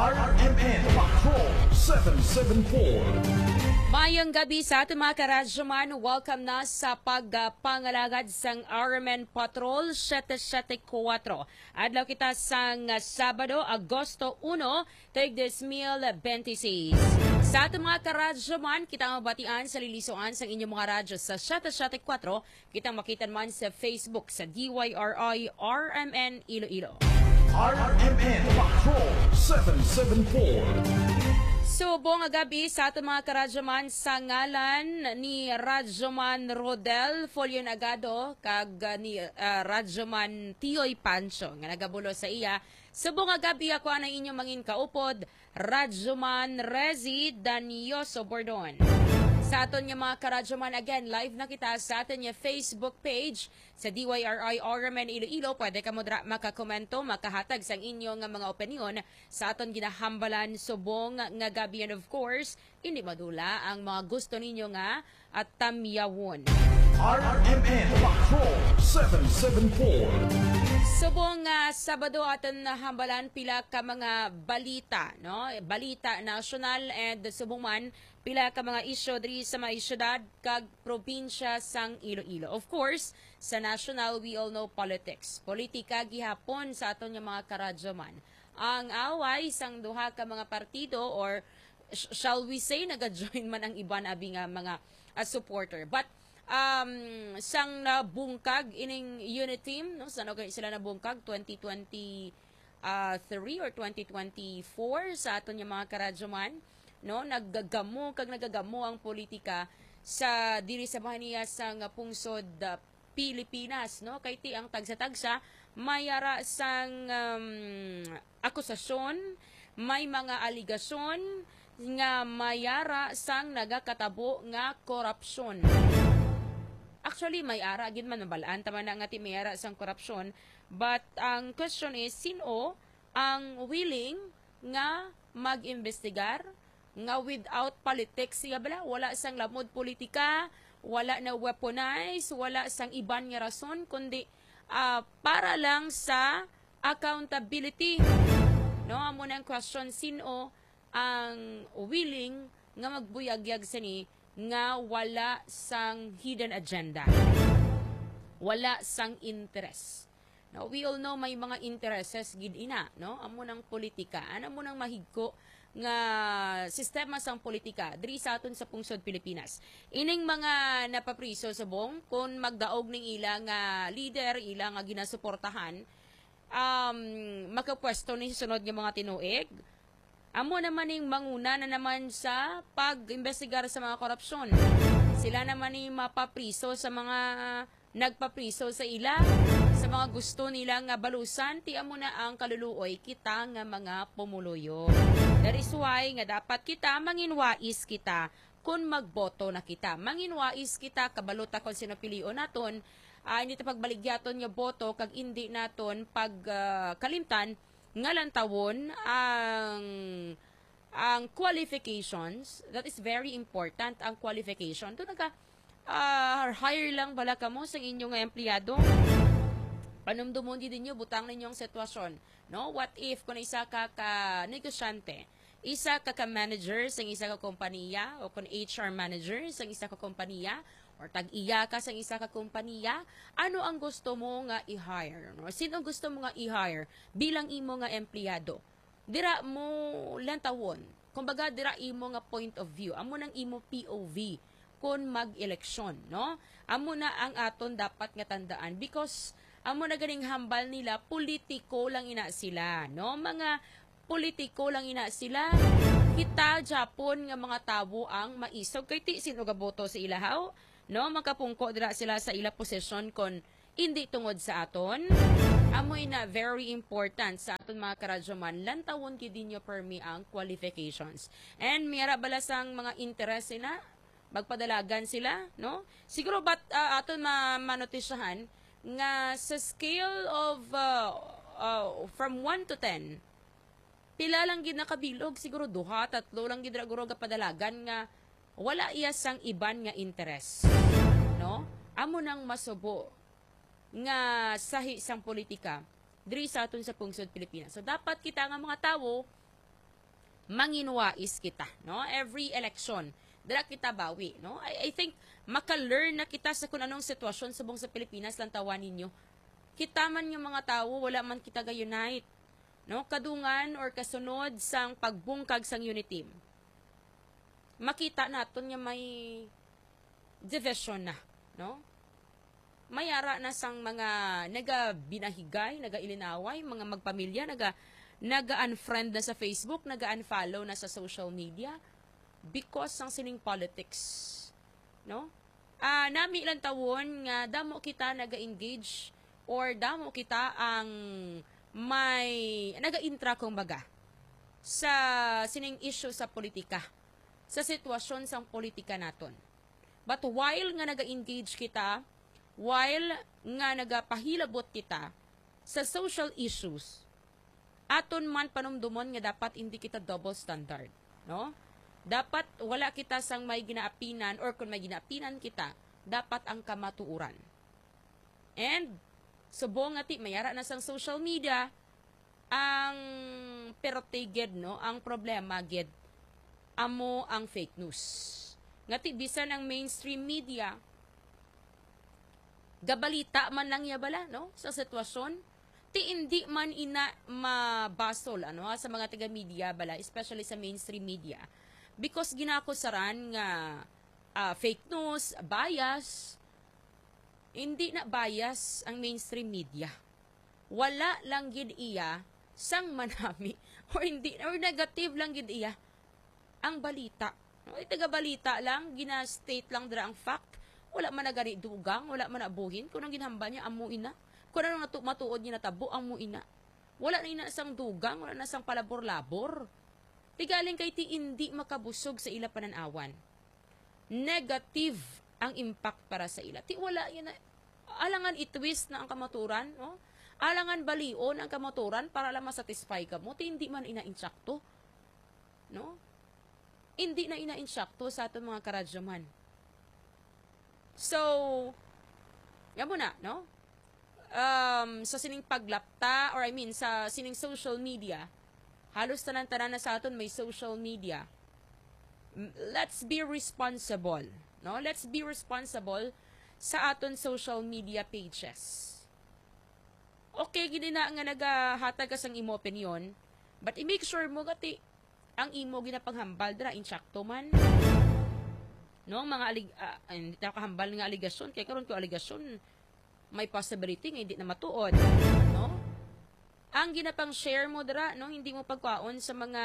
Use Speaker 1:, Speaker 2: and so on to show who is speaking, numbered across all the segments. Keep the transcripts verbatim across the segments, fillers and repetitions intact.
Speaker 1: R M N Patrol seven seven four.
Speaker 2: Mayang gabi sa ating mga karadyoman. Welcome na sa pagpangalagad sang R M N Patrol seven seven four. Adlaw kita sang Sabado, Agosto one, taig two thousand twenty-six. Sa ating mga karadyoman, kita mabatian sa lilisuan sa inyong mga radyo sa seven seven four. Kita makita man sa Facebook sa D Y R I R M N Iloilo.
Speaker 1: R M N Patrol seven seven four.
Speaker 2: Subong gabi sa ating mga karadyoman sa ngalan ni Radyoman Rodel Folion Agado kag ni uh, Radyoman Tioy Pancho nga nagabulo sa iya. Subong gabi ako ang inyong mangin kaupod, Radyoman Rezi Danioso Bordon. Sa aton nga mga karadyoman, again, live na kita sa aton nga Facebook page sa D Y R I R M N Iloilo. Pwede ka mo dra makakomento, makahatag sa inyong mga opinion sa aton ginahambalan subong nga gabi. And of course, hindi madula ang mga gusto ninyo nga at tamyawon.
Speaker 1: R M N Patrol seven seven four.
Speaker 2: Subong uh, Sabado aton nahambalan pila ka mga balita, no? Balita national and subong man pila ka mga isyu diri sa mga syudad kag probinsya sang Iloilo. Of course, sa national we all know politics. Politika gihapon sa aton nga mga karadyoman. Ang away sang duha ka mga partido or shall we say naga-join man ang iban abi nga mga uh, supporter. But um sang nabungkag ining unit team, no, sa okay, sila nabungkag twenty twenty-three or twenty twenty-four sa aton nga mga karadyoman, no, naggagamo kag nagagamo ang politika sa diri sa bahaniya sang pungsod uh, Pilipinas, no, kay ti ang tagsa-tagsa mayara sang um, akusasyon, may mga aligasyon nga mayara sang nagakatabo nga korupsyon. Actually, may ara, gid man mabalaan, tama na nga ti may ara sang korupsyon. But ang question is, sino ang willing nga mag-investigar nga without politics siya bala? Wala sang lamod politika, wala na weaponize, wala sang iban nga rason, kundi uh, para lang sa accountability. No, amo nang question, sino ang willing nga magbuyagyag sa ni nga wala sang hidden agenda, wala sang interest. Now, we all know may mga interests gid ina, no? Amo nang politika, ano mo nang mahigko nga sistema sang politika diri sa aton sa pungsod Pilipinas. Ining mga napapriso subong kung magdaog ning ila nga leader, ila nga ginasuportahan, um makapwesto ni sunod nga mga tinuig. Amo naman ning manguna na naman sa pag-imbestigar sa mga korupsyon. Sila naman ning mapapriso sa mga nagpapriso sa ila, sa mga gusto nila nga balusan, ti amo na ang kaluluoy kita nga mga pumuluyo. That is why nga dapat kita manginwais kita kung magboto na kita. Manginwais kita kabalota kung sino pilion naton, uh, hindi ta pagbaligyaton nga boto kag hindi naton pag uh, kalimtan nga lantawon ang ang qualifications. That is very important, ang qualification. Ito nagka uh, hire lang bala ka mo sa inyong empleyado. Panumdumon din ninyo, butang ninyong sitwasyon. No? What if kung isa ka ka negosyante, isa ka ka manager sa isa ka kompanya, o kung H R manager sa isa ka kompanya, or tag-iya ka sa isa ka kompanya, ano ang gusto mo nga i-hire? No? Sino ang gusto mo nga i-hire bilang imo nga empleyado? Dira mo lantawon. Kumbaga, dira imo nga point of view. Amo nang imo P O V kung mag-eleksyon. No? Amo na ang aton dapat nga tandaan because amo na ganing hambal nila, politiko lang ina sila. No? Mga politiko lang ina sila. Kita, Japon, nga mga tao ang maisog. Kaya ti, sino gaboto sa ilahaw? No, makapungko dira sila sa ila posisyon kon hindi tungod sa aton. Amoy na very important sa aton mga karadyoman, lantawon gid ninyo permi ang qualifications. And mayara balasang mga interest na magpadalagan sila, no? Siguro bat uh, aton ma manotisyahan nga sa scale of uh, uh, from one to ten, pila lang gid nakabilog, siguro duha, tatlo lang gid ra guro padalagan nga wala iya sang iban nga interes, no? Amo nang masubo nga sahi sang politika diri sa aton sa pungsod Pilipinas. So dapat kita nga mga tawo manginwais kita, no? Every election, dira kita bawi, no? I, I think maka-learn na kita sa kung anong sitwasyon subong sa Pilipinas lang tawan ninyo. Kita man yung mga tao, wala man kita ga-unite, no? Kadungan or kasunod sang pagbungkag sang unit team. Makita naton nga may division na, no? Mayara na sang mga naga-binahigay, naga-ilinaway, mga magpamilya, naga naga-unfriend na sa Facebook, naga-unfollow na sa social media because sang sining politics, no? Ah, nami ilang tawon nga damo kita naga-engage or damo kita ang may naga-intra kumbaga sa sining issue sa politika, sa sitwasyon sang politika naton. But while nga naga-engage kita, while nga nagapahilabot kita sa social issues, aton man panumdumon nga dapat hindi kita double standard, no? Dapat wala kita sang may ginaapinan or kung may ginaapinan kita, dapat ang kamatuuran. And subong nga ti mayara na sang social media ang pertiged, no? Ang problema gid amo ang fake news. Ngati bisan ang mainstream media gabalita man lang ya bala, no? Sa sitwasyon ti hindi man ina mabasol ano sa mga taga media bala, especially sa mainstream media, because ginakusaran nga uh, fake news, bias. Hindi na bias ang mainstream media, wala lang gid iya sang manami or hindi or negative lang gid iya ang balita, no? Ay taga balita lang, gina-state lang dira ang fact, wala man na gani dugang, wala man na buhin kung ang ginhamba niya amo ina. Kung ano natu matuod niya natabo ang mo ina. Wala na ina sang dugang, wala na sang palabor-labor. Tigaling kay ti hindi makabusog sa ila pananawan. Negative ang impact para sa ila. Ti wala yan na, alangan i-twist na ang kamaturan, no? Alangan balion ang kamaturan para lang masatisfy ka mo. Ti hindi man ina-insakto, no? Hindi na ina-insakto sa aton mga karadyaman. So, yan mo na, no? Um, sa sining paglapta, or I mean, sa sining social media, halos tanan-tanan na sa aton may social media. Let's be responsible, no? Let's be responsible sa aton social media pages. Okay, gini na nga nagahatag ka sang imo opinion, but i-make sure mo gati ang imo ginapanghambal dira insakto man. No, mga alig uh, hindi na kahambal nga aligasyon, kay karon ko aligasyon may possibility nga hindi na matuod, no? Ang ginapang share mo dira, no, hindi mo pagkaon sa mga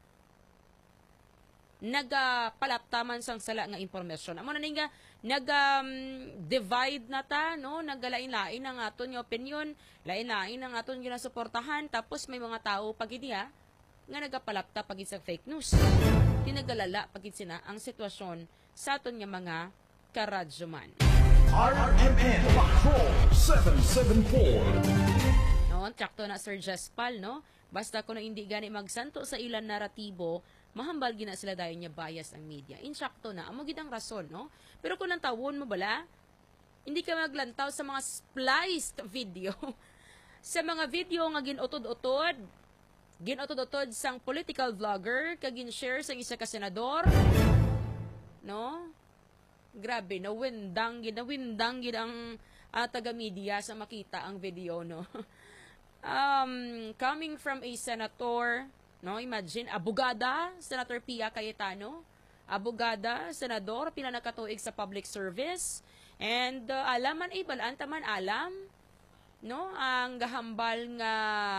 Speaker 2: nagapalaptaman sang sala nga impormasyon. Amo na ni nga nag um, divide na ta, no, nagalain-lain ang aton nga opinion, lain-lain ang aton ginasuportahan, tapos may mga tao pagidya nga nagapalapta pagid sa fake news. Tinagalala pagid sina ang sitwasyon sa aton nga mga karadyoman.
Speaker 1: R M N Patrol seven seven four.
Speaker 2: No, tsakto na Sir Jespal, no? Basta kung hindi gani magsanto sa ilan naratibo, mahambal gina sila dayon niya bias ang media. Insakto na, amo gid ang rason, no? Pero kung ang tawon mo bala, hindi ka maglantaw sa mga spliced video. Sa mga video nga ginutod-utod, ginutod-utod sang political vlogger, kagin share sang isa ka senador, no? Grabe, nawindang gid, nawindang gid ang uh, taga-media sa makita ang video, no? um, coming from a senator, no? Imagine, abogada, Senator Pia Cayetano, abogada, senador, pila nakatuig sa public service, and uh, alaman ay balaan taman alam, no? Ang gahambal nga,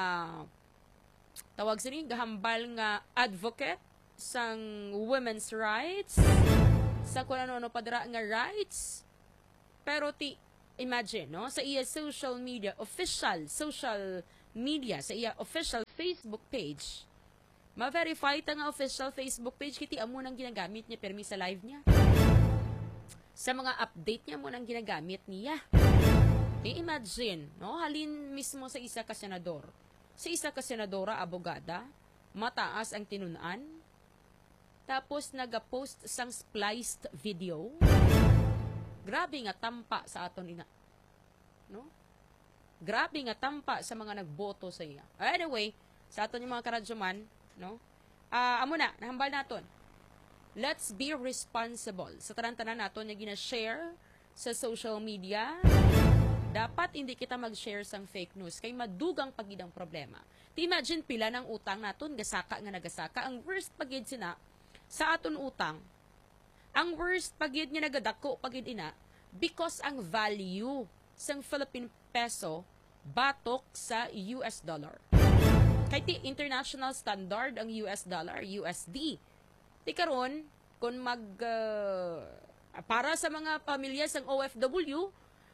Speaker 2: tawag sini, gahambal nga advocate sang women's rights, sa kung ano-ano padra nga rights. Pero ti, imagine, no? Sa iya social media, official social media, sa iya official Facebook page, ma-verify ta nga official Facebook page, kiti amo nang ginagamit niya permi sa live niya. Sa mga update niya mo nang ginagamit niya. I-imagine, no? Halin mismo sa isa ka senador. Sa isa ka senadora, abogada, mataas ang tinunan, tapos nag-post sang spliced video. Grabe nga tampa sa aton ina. No? Grabe nga tampa sa mga nagboto sa iya. Anyway, sa aton yung mga karadyoman, no? Ah, amo na, nahambal naton. Let's be responsible sa tanan-tanan naton nga gina-share sa social media. Dapat hindi kita mag-share sang fake news kay madugang pagid ang problema. Ti imagine pila ng utang naton gasaka nga nagasaka. Ang worst pagid sina sa aton utang. Ang worst pagid nga nagadako pagid ina because ang value sang Philippine peso batok sa U S dollar. Kay ti international standard ang U S dollar, U S D. Ti karon kung mag uh, para sa mga pamilya sang O F W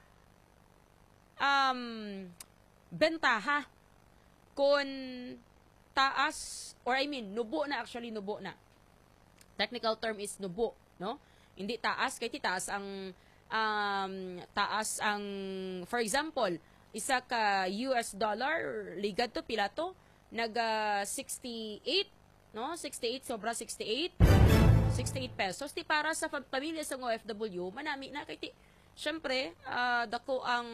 Speaker 2: um bentaha kung taas or I mean nubo na actually nubo na. Technical term is nubo, no? Hindi taas kay ti taas ang um taas ang for example, isa ka U S dollar ligad to pila to nag uh, sixty-eight, no? sixty-eight sobra sixty-eight. sixty-eight pesos ti para sa pamilya sa O F W manami na kay ti syempre uh, dako ang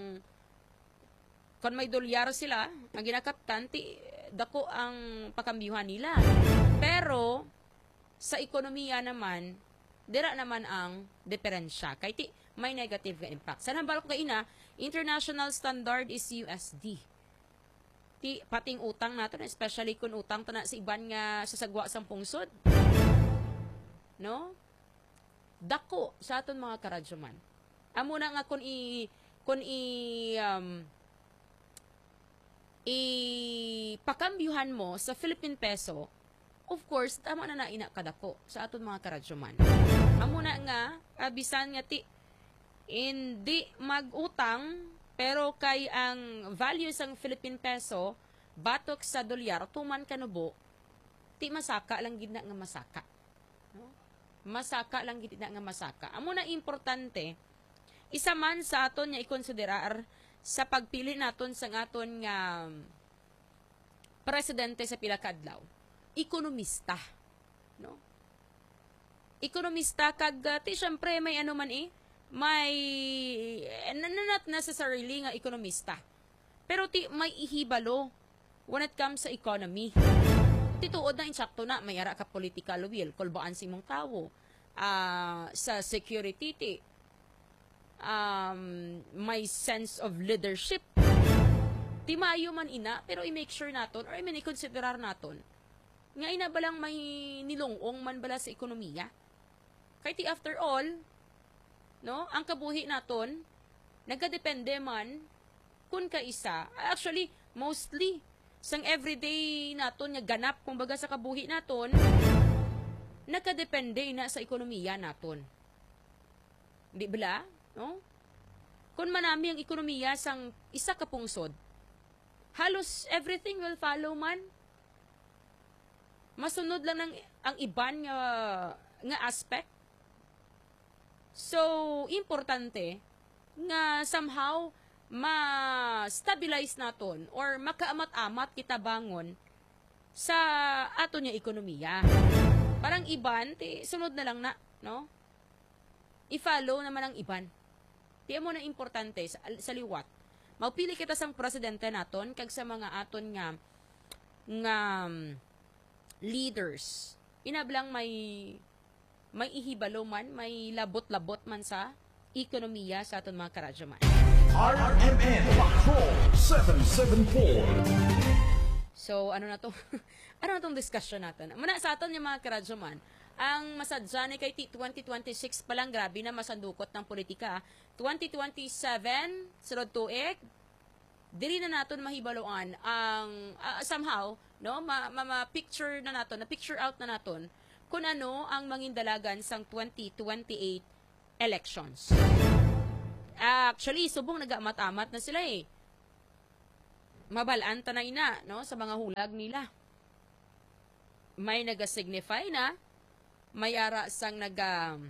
Speaker 2: kung may dolyar sila ang ginakaptan ti dako ang pakambyuhan nila. Pero sa ekonomiya naman dira naman ang diferensya kay ti may negative nga impact. Sa nambal ko kay ina, international standard is U S D. Ti pating utang naton especially kung utang to na sa iban nga sasagwa sang pungsod. No? Dako sa aton mga karadyoman. Amo na nga kung i kung i um, i pakambyuhan mo sa Philippine peso, of course, tama na na ina kadako sa aton mga karadyoman. Amo na nga abisan nga ti hindi mag-utang pero kay ang value sang Philippine peso batok sa dolyar tuman kanubo ti masaka lang gid na nga masaka. No? Masaka lang gid na nga masaka. Amo na importante isa man sa aton nga ikonsiderar sa pagpili naton sang aton nga presidente sa pila ka adlaw. Ekonomista, no? Ekonomista kag uh, ti syempre may ano man eh may not necessarily nga ekonomista. Pero ti may ihibalo when it comes sa economy. Tituod na insakto na may ara ka political will, kulbaan si mong tawo. Uh, sa security ti um, may sense of leadership. Ti maayo man ina, pero i-make sure naton or I mean i-considerar naton nga ina balang may nilongong man bala sa ekonomiya. Kay ti after all, no, ang kabuhi naton nagadepende man kun kaisa. Actually, mostly sang everyday naton nga ganap kumbaga sa kabuhi naton nakadepende na sa ekonomiya naton. Di bala, no? Kung manami ang ekonomiya sang isa ka pungsod, halos everything will follow man. Masunod lang ng ang iban nga nga aspect. So, importante nga somehow ma-stabilize naton or makaamat-amat kita bangon sa ato niya ekonomiya. Parang iban, ti, sunod na lang na, no? I-follow naman ang iban. Tiyan mo na importante sa, sa liwat. Maupili kita sang presidente naton kag sa mga aton nga nga leaders. Inablang may may ihibalo man, may labot-labot man sa ekonomiya sa aton mga karadyaman.
Speaker 1: R M N Patrol seven seven four.
Speaker 2: So, ano na to? Ano na tong discussion natin? Muna sa aton yung mga karadyaman, ang masadya ni kay twenty twenty-six pa lang, grabe na masandukot ng politika. twenty twenty-seven, sunod tuig, dili na naton mahibaloan ang uh, somehow, no, ma-picture ma, ma na naton, na picture out na naton kung ano ang mangindalagan sang twenty twenty-eight elections. Actually, subong nag-amat-amat na sila eh. Mabalaan tanay na, no, sa mga hulag nila. May nag-signify na, may ara sang naga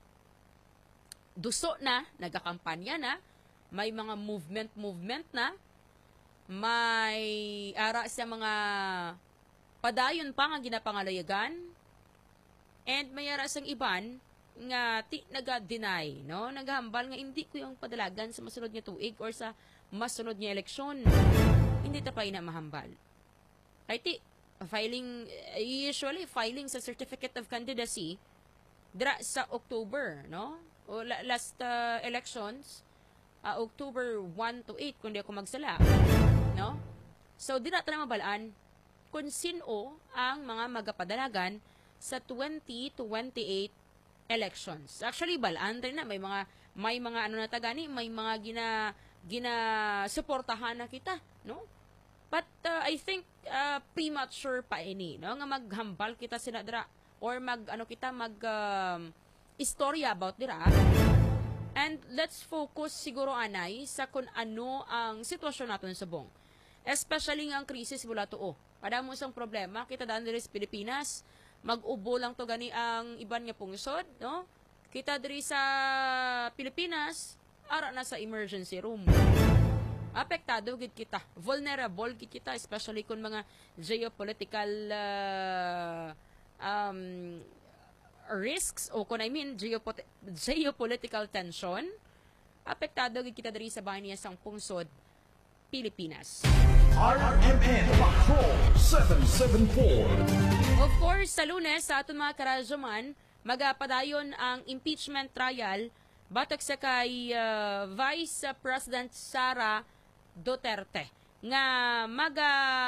Speaker 2: duso na, nagakampanya na, may mga movement-movement na, may ara sa mga padayon pa nga ginapangalayagan, and may ara sang iban nga ti naga-deny, no? Naghambal nga hindi ko yung padalagan sa masunod nga tuig or sa masunod nga eleksyon. Hindi ta pa ina mahambal. Ay ti, filing usually filing sa certificate of candidacy dira sa October, no? O la- last uh, elections uh, October one to eight kung di ako magsala, no? So di natin na mabalaan kung sino ang mga magapadalagan sa twenty twenty-eight elections. Actually balaan rin na may mga may mga ano na tagani, may mga gina gina suportahan na kita, no? But uh, I think uh, premature pa ini, no, nga maghambal kita sina dira or mag ano kita mag um, istorya about dira. And let's focus siguro anay sa kung ano ang sitwasyon natin sa bong. Especially ang krisis mula tuo. Pada mo isang problema kita daan diri sa Pilipinas, mag-ubo lang to gani ang iban nga pungsod, no? Kita diri sa Pilipinas, ara na sa emergency room. Apektado gid kita, vulnerable gid kita, especially kung mga geopolitical uh, um, risks o kung I mean geopot- geopolitical tension. Apektado gid kita diri sa bahin niya sang pungsod Pilipinas.
Speaker 1: R M N Patrol seven seven four.
Speaker 2: Of course, sa Lunes sa aton mga karadyoman, magapadayon ang impeachment trial batok sa kay uh, Vice President Sara Duterte nga maga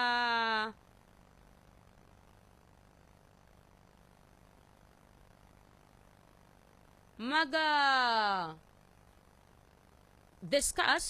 Speaker 2: maga discuss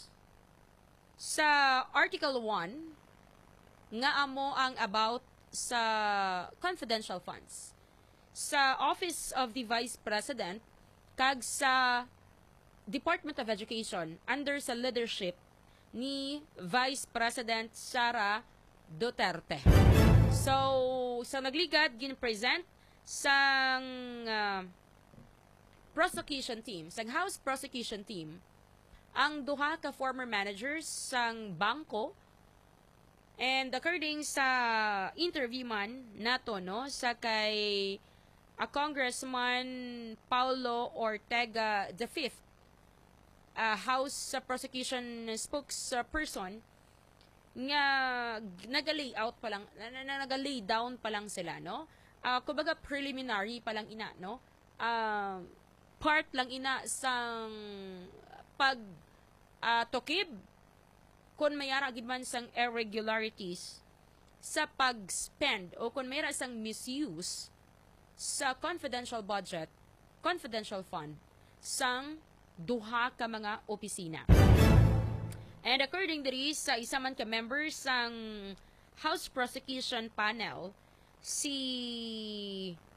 Speaker 2: sa Article one nga amo ang about sa confidential funds sa Office of the Vice President kag sa Department of Education under sa leadership ni Vice President Sara Duterte. So, sa nagligad, gin-present sang uh, prosecution team, sang House prosecution team, ang duha ka former managers sang bangko. And according sa interview man nato, no, sa kay a Congressman Paulo Ortega the fifth, uh, House uh, prosecution spokesperson, nga naga-layout pa lang, naga-lay down pa lang sila, no? Uh, kumbaga preliminary pa lang ina, no? Uh, part lang ina sang pag uh, tukib kung mayara gid man sang irregularities sa pag-spend o kung mayara sang misuse sa confidential budget, confidential fund sang duha ka mga opisina. And according diri sa isa man ka member sang House Prosecution Panel, si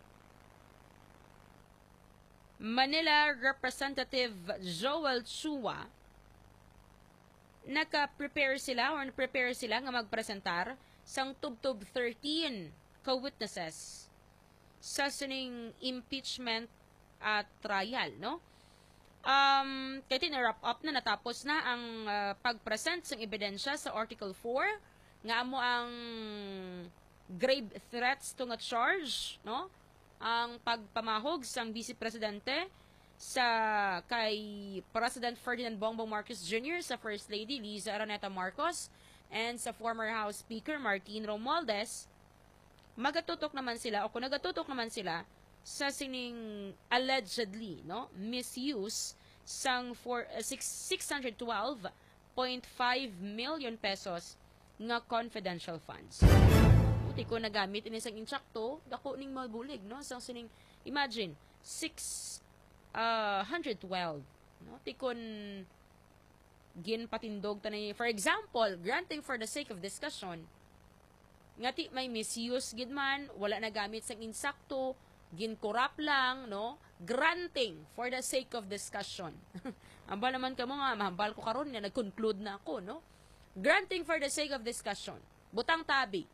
Speaker 2: Manila Representative Joel Chua, naka-prepare sila or prepare sila nga magpresentar sang tubtob thirteen ka-witnesses sa sining impeachment at trial, no? Um, kaya tinarap up na natapos na ang uh, pag-present sang ebidensya sa Article four nga amo ang grave threats to nga charge, no? Ang pagpamahog sang Vice Presidente sa kay President Ferdinand Bongbong Marcos Junior, sa First Lady Liza Araneta Marcos, and sa former House Speaker Martin Romualdez. Magatutok naman sila o kung nagatutok naman sila sa sining allegedly, no, misuse sang for uh, six hundred twelve point five million pesos nga confidential funds. Buti ko nagamit ini sang insakto, dako ning mabulig, no, sang sining imagine six hundred twelve, no, tikon gin patindog tanay, for example, granting for the sake of discussion ngati may misuse gid man, wala nagamit sang insakto, ginkurap lang, no, granting for the sake of discussion. Amba naman ka mo nga, mahambal ko karon nga nag-conclude na ako, no, granting for the sake of discussion, butang tabi